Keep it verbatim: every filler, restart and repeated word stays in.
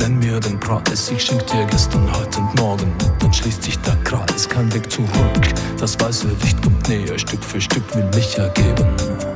nenn mir den Preis, ich schenk dir gestern, heute und morgen. Dann schließt sich der Kreis, kein Weg zurück. Das weiße Licht kommt näher, Stück für Stück will mich ergeben.